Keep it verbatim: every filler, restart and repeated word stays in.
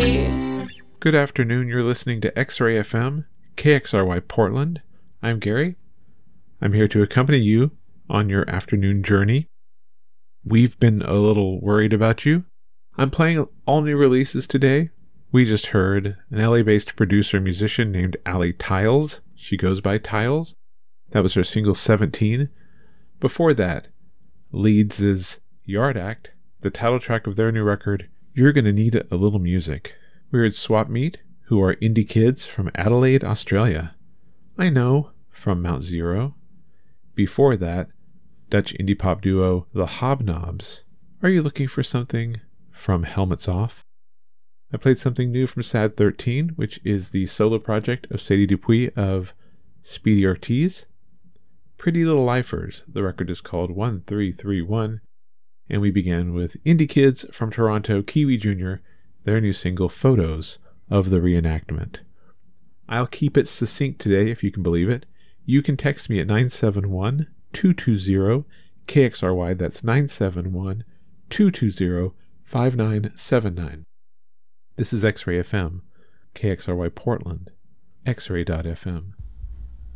X-Ray. Good afternoon. You're listening to X-Ray F M, K X R Y Portland. I'm Gary. I'm here to accompany you on your afternoon journey. We've been a little worried about you. I'm playing all new releases today. We just heard an L A-based producer and musician named Allie Tiles. She goes by Tiles. That was her single seventeen. Before that, Leeds' Yard Act, the title track of their new record, You're Gonna Need a Little Music. We heard Swap Meet, who are indie kids from Adelaide, Australia. I Know, from Mount Zero. Before that, Dutch indie pop duo The Hobnobs. Are You Looking for Something? From Helmets Off. I played something new from Sad thirteen, which is the solo project of Sadie Dupuis of Speedy Ortiz. Pretty Little Lifers, the record is called one three three one, and we began with indie kids from Toronto, Kiwi Junior, their new single Photos of the Reenactment. I'll keep it succinct today, if you can believe it. You can text me at nine seven one, two two zero, K X R Y, that's nine seven one, two two zero, five nine seven nine. This is X-Ray F M, K X R Y Portland, X ray dot f m.